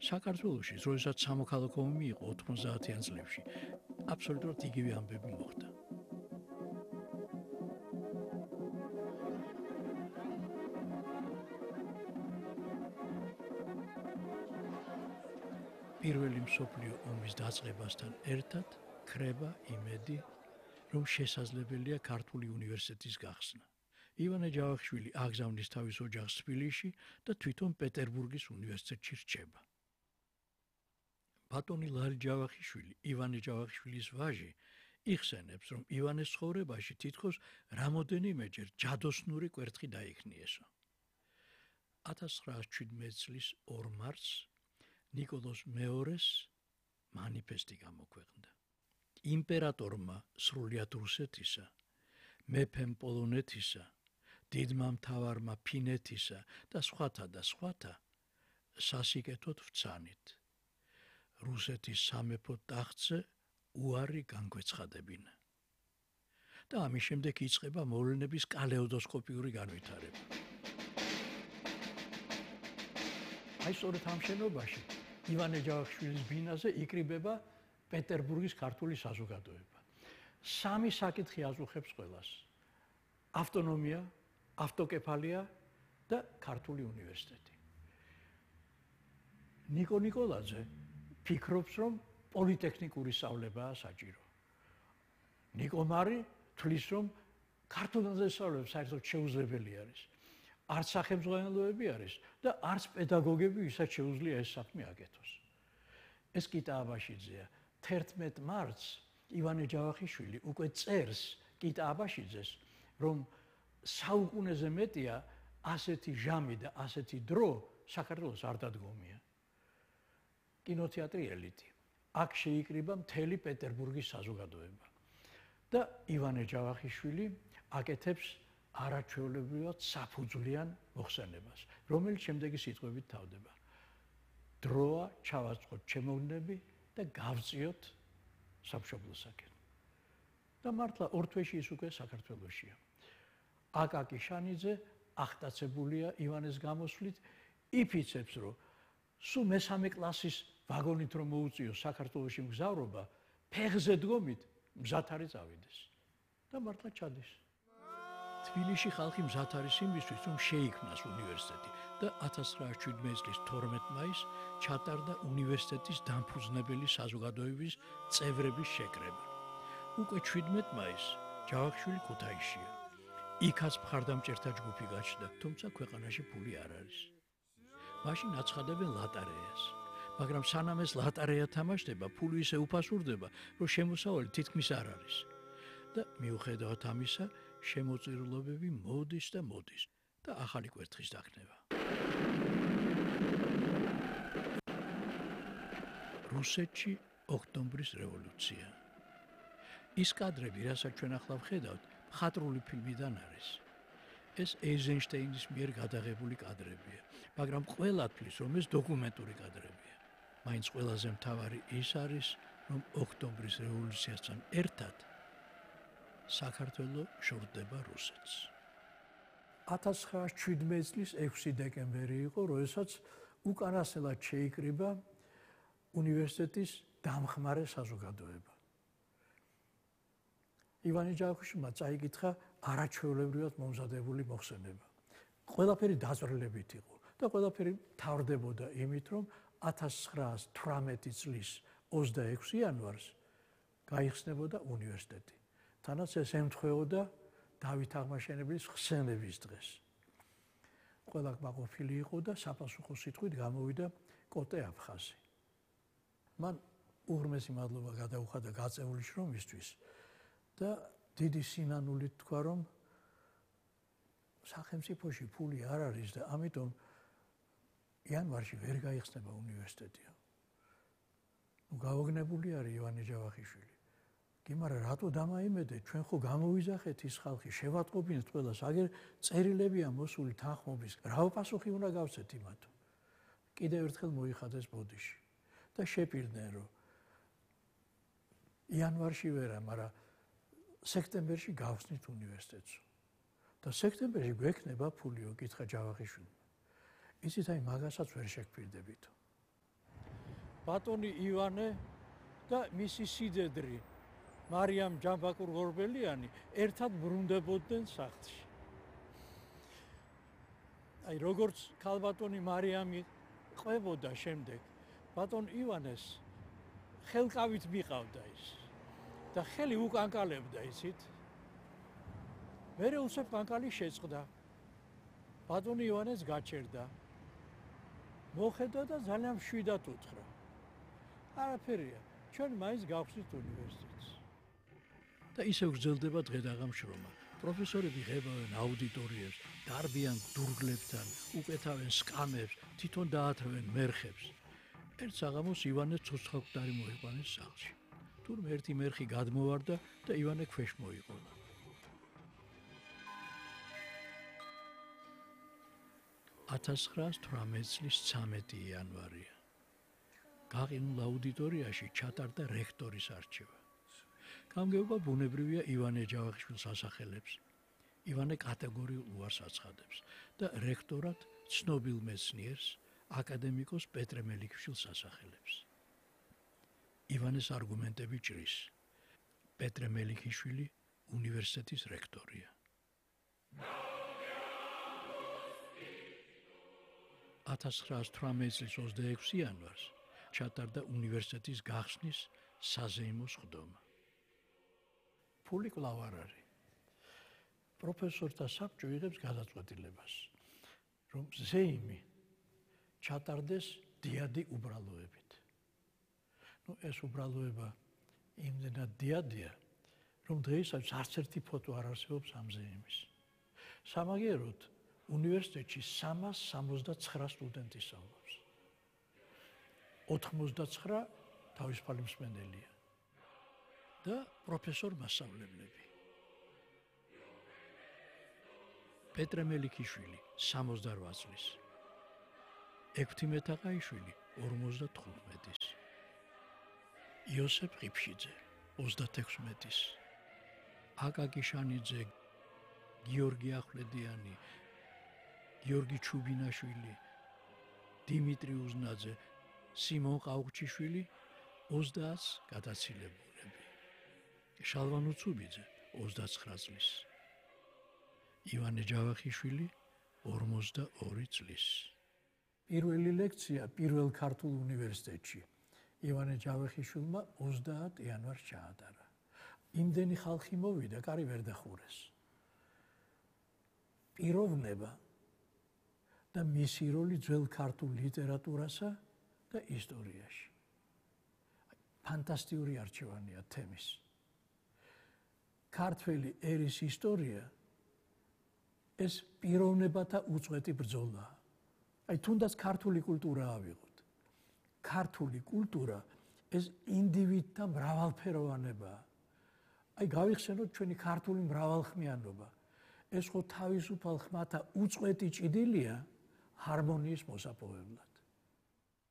საქართველოში, როდესაც სამოქალაქო ომი იყო 90-იან წლებში, აბსოლუტურად იგივე ამბები მოხდა. პირველი მსოფლიო ომის დაწყებასთან ერთად ქრება იმედი, რომ შესაძლებელია ქართული უნივერსიტეტის გახსნა. ივანე ჯავახიშვილი აგზავნის თავის ოჯახს თბილისში და თვითონ პეტერბურგის უნივერსიტეტში რჩება. ბატონი ლარი ჯავახიშვილი, ივანე ჯავახიშვილის ვაჟი, იხსენებს, რომ ივანეს ცხოვრებაში თითქოს რამოდენიმეჯერ ჯადოსნური კვერთხი დაიქნიესო. 1917 წლის 2 მარტს ნიკოლოზ მეორეს მანიფესტი გამოქვეყნდა. იმპერატორმა სრულიად რუსეთისა, მეფემ პოლონეთისა, დიდმა მთავარმა ფინეთისა და სხვათა სასიკეთოდ ვცანით. რუსეთის სამეფო ტახტზე უარი განგვეცხადებინა. და ამის შემდეგ იწყება მოვლენების კალეიდოსკოპიური განვითარება. აი სწორედ ამ შენობაში ივანე ჯავახიშვილის ბინაზე იკრიბება პეტერბურგის ქართული საზოგადოება. 3 საკითხი აწუხებს ყველას: ავტონომია, ავტოკეფალია და ქართული უნივერსიტეტი. ნიკო ნიკოლაძე ფიქრობს, რომ პოლიტექნიკური სწავლებაა საჭირო. ნიკო მარი თვლის, რომ ქართულზე სწავლება საერთოდ შეუძლებელი არის. არც სახელმძღვანელოები არის და არც პედაგოგები, ვისაც შეუძლია ეს საქმე აკეთოს. ეს კიტა აბაშიძეა. 11 მარტს ივანე ჯავახიშვილი უკვე წერს კიტა აბაშიძეს, რომ საუკუნეზე მეტია ასეთი ჟამი და ასეთი დრო საქართველოს არ დადგომია. კინოთეატრი ელიტი. აქ შეიკრიბა მთელი პეტერბურგის საზოგადოება. და ივანე ჯავახიშვილი აკეთებს არაჩვეულებრივად საფუძვლიან მოხსენებას, რომელიც შემდეგი სიტყვებით თავდება: დროა ჩავაწყოთ ჩემოვნები და გავწიოთ სამშობლოსაკენ. და მართლა ორ თვეში ის უკვე საქართველოშია. აკაკი შანიძე ახტაცებულია ივანეს გამოსვლით, იფიცებს, რომ სულ მესამე კლასის ვაგონით რომ მოუწიოს საქართველოში მგზავრობა, ფეხზე დგომით მზად არის წავიდეს. და მართლა ჩადის. თბილისში ხალხი მზად არის იმისთვის, რომ შეიქმნას უნივერსიტეტი და 1917 წლის 12 მაისს ჩატარდა უნივერსიტეტის დამფუძნებელი საზოგადოების წევრების შეკრება. უკვე 17 მაისს ჯავახიშვილი ქუთაისშია. იქაც მხარდამჭერთა ჯგუფი გაჩნდა, თუმცა ქვეყანაში ფული არ არის. მაშინ აცხადებენ ლატარეას, მაგრამ სანამ ეს ლატარეა თამაშდება, ფული ისე უფასურდება, რომ შემოსავალი თითქმის არ არის. და მიუხედავად ამისა, შემოწირულობები მოდის და ახალი კვერთხის დაქნება. რუსეთში ოქტომბრის რევოლუცია. ის კადრები, რასაც ჩვენ ახლა ვხედავთ, მხატვრული ფილმიდან არის. ეს ეიზენშტეინის მიერ გადაღებული კადრებია, მაგრამ ყველა თვლის, რომ ეს დოკუმენტური კადრებია. მაინც ყველაზე მთავარი ის არის, რომ ოქტომბრის რევოლუციასთან ერთად საქართველო შორდება რუსეთს. 1917 წლის 6 დეკემბერი იყო, როდესაც უკანასკნელად შეიკრიბა უნივერსიტეტის დამხმარე საზოგადოება. ივანე ჯავახიშვილმა წაიკითხა არაჩვეულებრივად მომზადებული მოხსენება. ყველაფერი დაწვრილებით იყო და ყველაფერი თავდებოდა იმით, რომ 1918 წლის 26 იანვარს გაიხსნებოდა უნივერსიტეტი. თანაც ეს ემთხვეოდა დავით აღმაშენებლის ხსენების დღეს. ყველა კმაყოფილი იყო და საპასუხო სიტყვით გამოვიდა კოტე აფხაზი. მან უღრმესი მადლობა გადაუხადა გაწეული შრომისთვის და დიდი სინანულით თქვა, რომ სახელმწიფოში ფული არ არის და ამიტომ იანვარში ვერ გაიხსნება უნივერსიტეტი. გაოგნებული არის ივანე ჯავახიშვილი. კი, მაგრამ რატო დამაიმედეთ? ჩვენ ხო გამოვიძახეთ ის ხალხი, შევატყობინეთ ყველას, აგერ წერილებია მოსული თანხმობის. რა პასუხი უნდა გავცეთ იმათო? კიდევ ერთხელ მოიხადეს ბოდიში და შეპირდნენ, რომ იანვარში ვერა, მაგრამ სექტემბერში გავხსნით უნივერსიტეტს. და სექტემბერში გვექნება ფულიო, კითხა ჯავახიშვილმა. იცით, აი მაგასაც ვერ შეგფირდებითო. ბატონი ივანე და მისი სიდედრი მარიამ ჯამბაკურ-ღორბელიანი ერთად ბრუნდებოდნენ სახლში. აი როგორც ქალბატონი მარიამი ყვებოდა შემდეგ, ბატონ ივანეს ხელკავით მიყავდა ის და ხელი უკანკალებდა იცით. მერე უცებ კანკალი შეწყდა. ბატონი ივანეს გაჩერდა. მოხედა და ძალიან მშვიდად უთხრა. არაფერია, ჩვენ მაინც გავხსნით უნივერსიტეტს. და ისევ გრძელდება დღე-დაღამშრომა. პროფესორები ღებავენ აუდიტორიებს, დარბიან დურგლებთან, უკეთავენ სკამებს, თვითონ დაათრევენ მერხებს. ერთ საღამოს ივანეს ცოცხალკვდარი მოიყვანეს სახლში. თურმე ერთი მერხი გადმოვარდა და ივანე ქვეშ მოიყოლა. 1918 წლის 13 იანვარია. გაყინულ აუდიტორიაში ჩატარდა რექტორის არჩევა. გამგეობა ბუნებრივია ივანე ჯავახიშვილს ასახელებს. ივანე კატეგორიულ უარს აცხადებს და რექტორად ცნობილ მეცნიერს აკადემიკოს პეტრე მელიქიშვილს ასახელებს. ივანეს არგუმენტები ჭრის. პეტრე მელიქიშვილი უნივერსიტეტის რექტორია. 1918 წლის 26 იანვარს ჩატარდა უნივერსიტეტის გახსნის საზეიმო სხდომა. ფული კვლავ არ არის. პროფესორთა საბჭო იღებს გადაწყვეტილებას, რომ ზეიმი ჩატარდეს დიადი უბრალოებით. ეს უბრალოება იმდენად დიადია, რომ დღეისათვის არც ერთი ფოტო არ არსებობს ამ ზეიმის. სამაგიეროდ უნივერსიტეტში 369 სტუდენტი სწავლობს. 89 თავისუფალი მსმენელია და პროფესორ-მასწავლებლები. პეტრე მელიქიშვილი 68 წლის, ექვთიმე თაყაიშვილი 55-ის, იოსებ ყიფშიძე 36-ის, აკაკი შანიძე, გიორგი ახვლედიანი, გიორგი ჩუბინაშვილი, დიმიტრი უზნაძე, სიმონ ყაუყჩიშვილი 30 გადაცილებულები. შალვან უცუბიძე 29 წლის. ივანე ჯავახიშვილი 42 წლის. პირველი ლექცია პირველ ქართულ უნივერსიტეტში ივანე ჯავახიშვილმა 30 იანვარს ჩაატარა. იმდენი ხალხი მოვიდა, კარი ვერ დახურეს. პიროვნება და მისი როლი ძველ ქართულ ლიტერატურასა და ისტორიაში. ფანტასტიკური არჩევანია თემის. ქართველი ერის ისტორია ეს პიროვნებათა უწყვეტი ბრძოლაა. აი თუნდაც ქართული კულტურა ავიღოთ. ქართული კულტურა ეს ინდივიდთა მრავალფეროვანებაა. აი გავიხსენოთ ჩვენი ქართული მრავალხმიანობა. ეს ხო თავისუფალ ხმათა უწყვეტი ჭიდილია ჰარმონიის მოსაპოვებლად.